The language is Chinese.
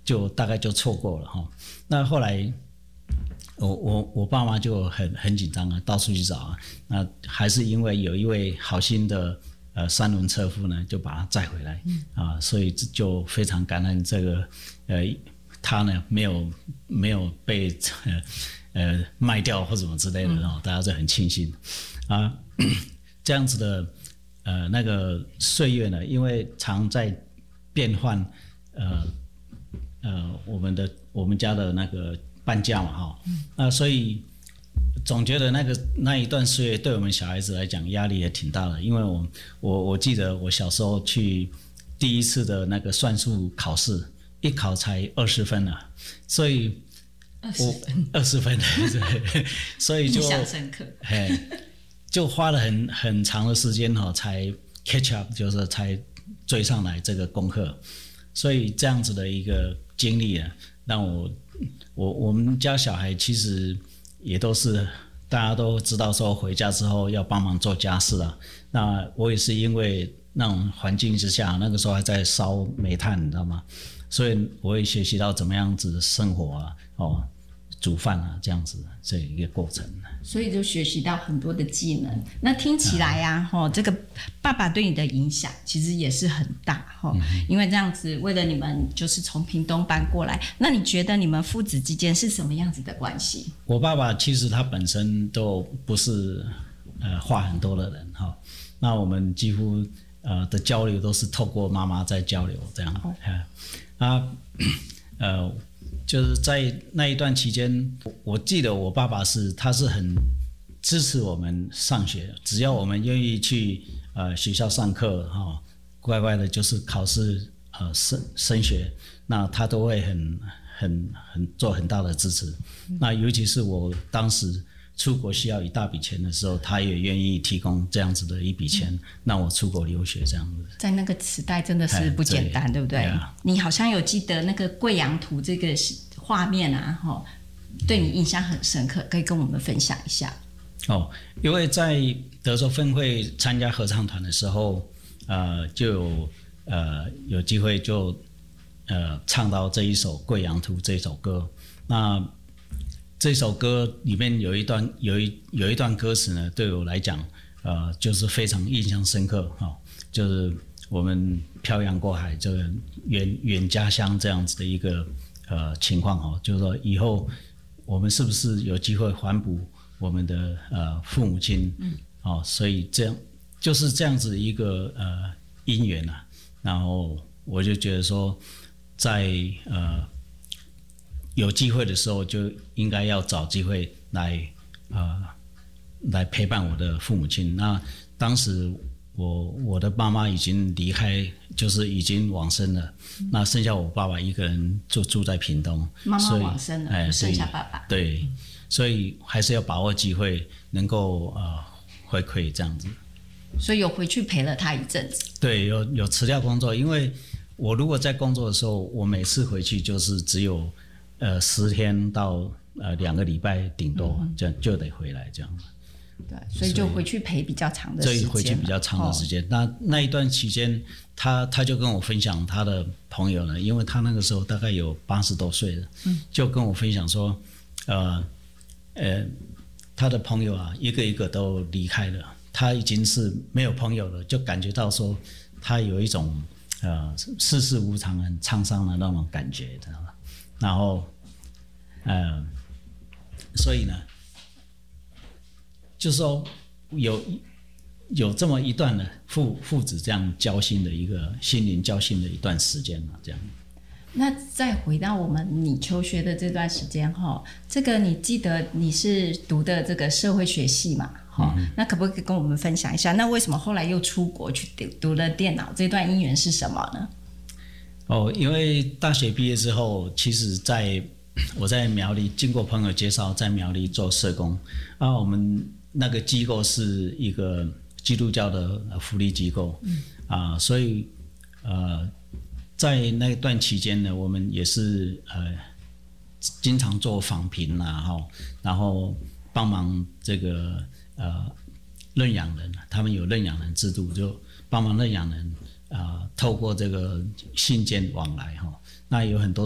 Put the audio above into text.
就大概就错过了哈。那后来我爸妈就很紧张啊，到处去找啊。那还是因为有一位好心的三轮车夫呢，就把他载回来啊，所以就非常感恩这个他呢没有被卖掉或什么之类的，然后大家就很庆幸啊。这样子的那个岁月呢，因为常在变换我们家的那个搬家嘛哈，所以总觉得那一段岁月对我们小孩子来讲压力也挺大的，因为我记得我小时候去第一次的那个算术考试，一考才20分啊，所以20分，对，所以就印象深刻， 就花了很长的时间哈，才 catch up， 就是才追上来这个功课，所以这样子的一个经历啊，让我们家小孩其实也都是大家都知道说回家之后要帮忙做家事啊。那我也是因为那种环境之下，那个时候还在烧煤炭，你知道吗？所以我也学习到怎么样子生活啊，煮饭啊，这样子这一个过程。 所以就学习到很多的技能。那听起来啊，这个爸爸对你的影响其实也是很大因为这样子为了你们就是从屏东搬过来，那你觉得你们父子之间是什么样子的关系？ 我爸爸其实他本身都不是话很多的人那我们几乎的交流都是透过妈妈在交流这样就是在那一段期间，我记得我爸爸他是很支持我们上学，只要我们愿意去学校上课乖乖的就是考试升学，那他都会很做很大的支持。那尤其是我当时出国需要一大笔钱的时候，他也愿意提供这样子的一笔钱让我出国留学这样子。 在那个时代真的是不简单，对不对？你好像有记得那个贵阳图这个画面啊，对你印象很深刻，可以跟我们分享一下。 因为在德州分会参加合唱团的时候，就有机会就唱到这一首《贵阳图》这首歌。那这首歌里面有一段歌词呢，对我来讲，就是非常印象深刻就是我们漂洋过海，这个远家乡这样子的一个情况就是说以后我们是不是有机会还补我们的父母亲所以这样就是这样子的一个因缘啊。然后我就觉得说，在有机会的时候就应该要找机会来陪伴我的父母亲。那当时我的妈妈已经离开，就是已经往生了，那剩下我爸爸一个人就住在屏东。 妈妈往生了，剩下爸爸。 对，所以还是要把握机会，能够回馈这样子。 所以有回去陪了他一阵子。对， 有辞掉工作，因为我如果在工作的时候，我每次回去就是只有10天到2个礼拜顶多，这样就得回来这样。 对，所以就回去陪比较长的时间。 所以回去比较长的时间。那一段期间，他就跟我分享他的朋友呢，因为他那个时候大概有80多岁了，就跟我分享说，他的朋友啊，一个一个都离开了，他已经是没有朋友了，就感觉到说他有一种世事无常、很沧桑的那种感觉，知道吗？然后所以呢，就是说有这么一段的父子这样交心的一个心灵交心的一段时间这样。 那再回到你求学的这段时间这个你记得你是读的这个社会学系嘛那可不可以跟我们分享一下，那为什么后来又出国去读了电脑，这段因缘是什么呢？ 因为大学毕业之后，其实我在苗栗经过朋友介绍，在苗栗做社工我们那个机构是一个基督教的福利机构所以在那段期间呢，我们也是经常做访评然后帮忙这个认养人，他们有认养人制度，就帮忙认养人透过这个信件往来那有很多